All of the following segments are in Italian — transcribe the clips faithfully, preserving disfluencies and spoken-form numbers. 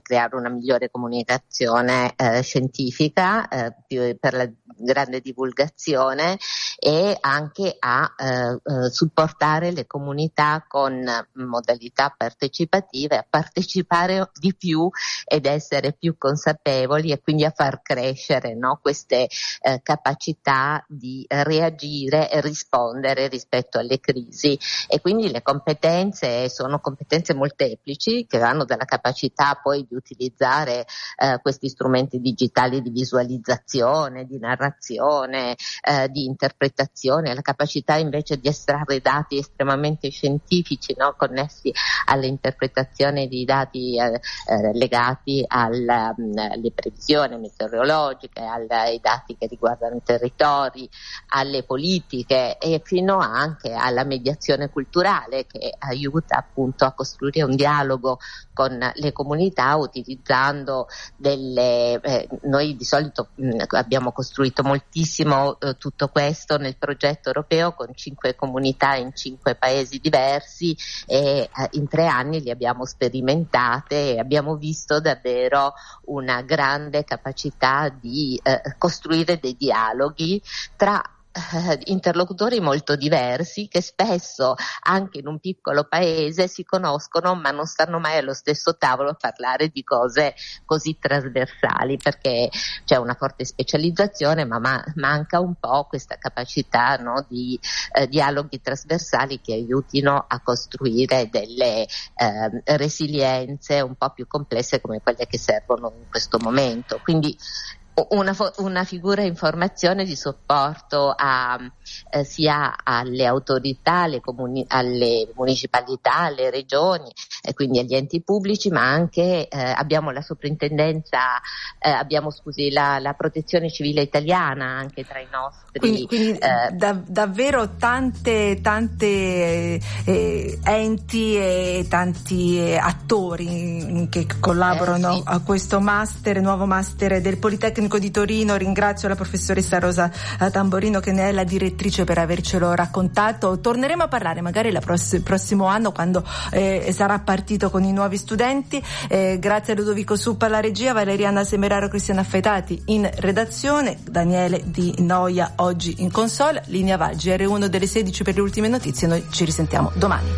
creare una migliore comunicazione eh, scientifica, eh, più per la grande divulgazione, e anche a eh, eh, supportare le comunità con modalità partecipative, a partecipare di più ed essere più consapevoli, e quindi a far crescere, no, queste eh, capacità di reagire e rispondere rispetto alle crisi. E quindi le competenze sono competenze molteplici, che hanno dalla capacità poi di utilizzare eh, questi strumenti digitali di visualizzazione, di narrazione, eh, di interpretazione, la capacità invece di estrarre dati estremamente scientifici, no, connessi alle interpretazioni di dati eh, eh, legati alla, mh, alle previsioni meteorologiche, al, ai dati che riguardano i territori, alle politiche, e fino anche alla mediazione culturale, che aiuta appunto a costruire un dialogo con le comunità utilizzando delle eh, noi di solito mh, abbiamo costruito moltissimo eh, tutto questo nel progetto europeo con cinque comunità in cinque paesi diversi, e eh, in tre anni li abbiamo sperimentate e abbiamo visto davvero una grande capacità di eh, costruire dei dialoghi tra interlocutori molto diversi, che spesso anche in un piccolo paese si conoscono ma non stanno mai allo stesso tavolo a parlare di cose così trasversali, perché c'è una forte specializzazione, ma, ma manca un po' questa capacità, no, di eh, dialoghi trasversali che aiutino a costruire delle eh, resilienze un po' più complesse come quelle che servono in questo momento. Quindi Una, una figura informazione di supporto a, eh, sia alle autorità, alle, comuni, alle municipalità, alle regioni, e quindi agli enti pubblici, ma anche eh, abbiamo la soprintendenza, eh, abbiamo scusi la, la protezione civile italiana anche tra i nostri. Quindi, quindi eh, da, davvero tante tante eh, enti e tanti eh, attori che collaborano eh, sì. a questo master, nuovo master del Politecnico di Torino. Ringrazio la professoressa Rosa Tamborino, che ne è la direttrice, per avercelo raccontato. Torneremo a parlare magari il pross- prossimo anno, quando eh, sarà partito con i nuovi studenti. Eh, grazie a Ludovico Suppa alla regia, Valeriana Semeraro, Cristiana Affetati in redazione, Daniele Di Noia oggi in console. Linea Val, G R uno delle sedici per le ultime notizie. Noi ci risentiamo domani.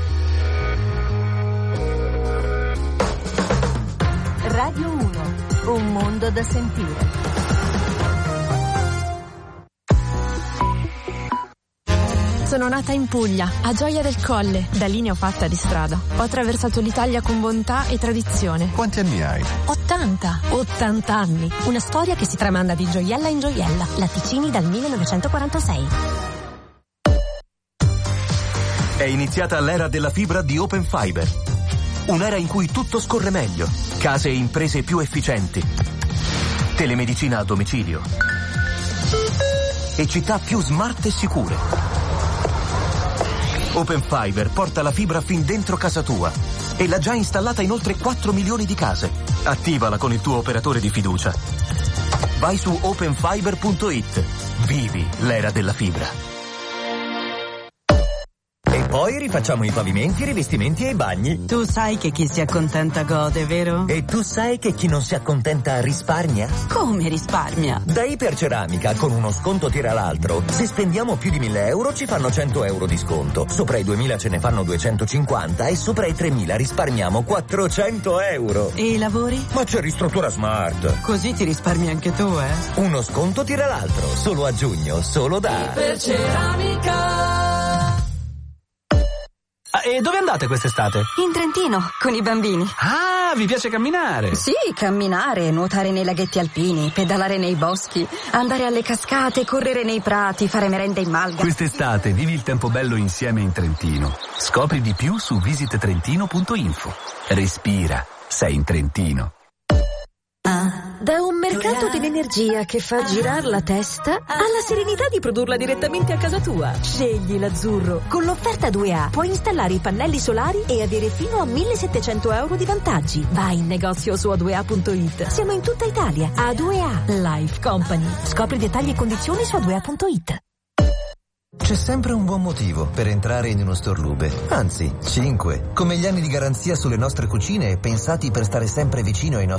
Radio uno, un mondo da sentire. Sono nata in Puglia, a Gioia del Colle. Da lì ne ho fatta di strada. Ho attraversato l'Italia con bontà e tradizione. Quanti anni hai? ottanta. ottanta anni. Una storia che si tramanda di gioiella in gioiella. Latticini dal millenovecentoquarantasei. È iniziata l'era della fibra di Open Fiber. Un'era in cui tutto scorre meglio. Case e imprese più efficienti. Telemedicina a domicilio. E città più smart e sicure. Open Fiber porta la fibra fin dentro casa tua e l'ha già installata in oltre quattro milioni di case. Attivala con il tuo operatore di fiducia. Vai su open fiber punto it. Vivi l'era della fibra. E poi rifacciamo i pavimenti, i rivestimenti e i bagni. Tu sai che chi si accontenta gode, vero? E tu sai che chi non si accontenta risparmia? Come risparmia? Da Iperceramica, con uno sconto tira l'altro. Se spendiamo più di mille euro ci fanno cento euro di sconto. Sopra i duemila ce ne fanno duecentocinquanta e sopra i tremila risparmiamo quattrocento euro. E i lavori? Ma c'è Ristruttura Smart. Così ti risparmi anche tu, eh? Uno sconto tira l'altro. Solo a giugno, solo da Iperceramica. Ah, e dove andate quest'estate? In Trentino, con i bambini. Ah, vi piace camminare? Sì, camminare, nuotare nei laghetti alpini, pedalare nei boschi, andare alle cascate, correre nei prati, fare merenda in malga. Quest'estate vivi il tempo bello insieme in Trentino. Scopri di più su visit trentino punto info. Respira, sei in Trentino. Da un mercato dell'energia che fa girare la testa alla serenità di produrla direttamente a casa tua. Scegli l'Azzurro. Con l'offerta due A puoi installare i pannelli solari e avere fino a millesettecento euro di vantaggi. Vai in negozio su a due a punto it. Siamo in tutta Italia. A due A Life Company. Scopri dettagli e condizioni su a due a punto it. C'è sempre un buon motivo per entrare in uno Storlube, anzi, cinque, come gli anni di garanzia sulle nostre cucine pensati per stare sempre vicino ai nostri